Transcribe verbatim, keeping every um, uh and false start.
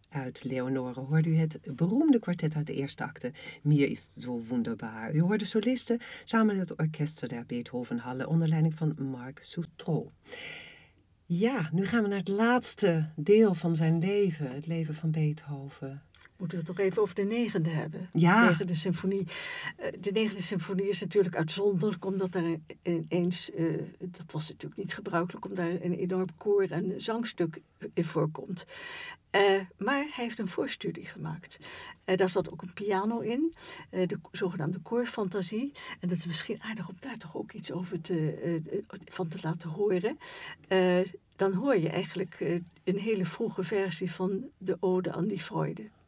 Uit Leonore hoorde u het beroemde kwartet uit de eerste acte, Mir ist so wunderbar. U hoorde solisten samen met het orkester der Beethovenhalle onder leiding van Marc Sutro. Ja, nu gaan we naar het laatste deel van zijn leven, het leven van Beethoven. Moeten we het toch even over de negende hebben? Ja. De negende symfonie. De negende symfonie is natuurlijk uitzonderlijk, omdat daar ineens, uh, dat was natuurlijk niet gebruikelijk, om daar een enorm koor- en zangstuk in voorkomt. Uh, maar hij heeft een voorstudie gemaakt. Uh, daar zat ook een piano in, uh, de zogenaamde koorfantasie. En dat is misschien aardig om daar toch ook iets over te, uh, van te laten horen. Uh, dan hoor je eigenlijk uh, een hele vroege versie van de Ode aan die Freude.